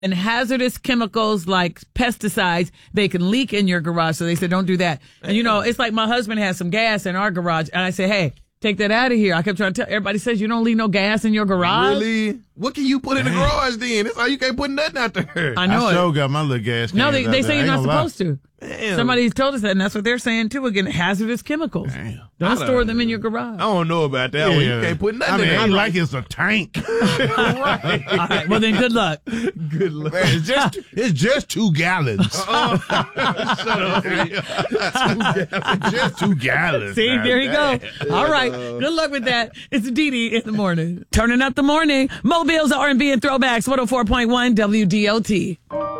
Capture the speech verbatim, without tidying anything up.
and hazardous chemicals like pesticides, they can leak in your garage. So they said, don't do that. And, you know, it's like my husband has some gas in our garage. And I say, hey, take that out of here. I kept trying to tell everybody, says you don't leave no gas in your garage. Really? What can you put in the garage then? It's like you can't put nothing out there. I know I it. sure got my little gas. No, they, they say you're not supposed lie. to. Damn. Somebody told us that, and that's what they're saying too. Again, hazardous chemicals. Damn. Don't I store don't- them in your garage. I don't know about that Yeah. one. You can't put nothing I mean, in I there. like it's a tank. right. All right, well then, good luck. Good luck. Man, it's just it's just two gallons. Shut up. It's just two gallons. See, now. there you go. All right, good luck with that. It's Dee Dee in the morning. Turning up the morning. Mobile's R and B and throwbacks. one oh four point one W D O T.